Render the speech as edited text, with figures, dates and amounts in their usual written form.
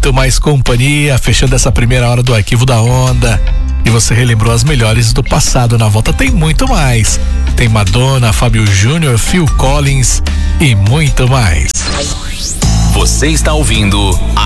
muito mais companhia, fechando essa primeira hora do Arquivo da Onda. E você relembrou as melhores do passado. Na volta tem muito mais. Tem Madonna, Fábio Júnior, Phil Collins e muito mais. Você está ouvindo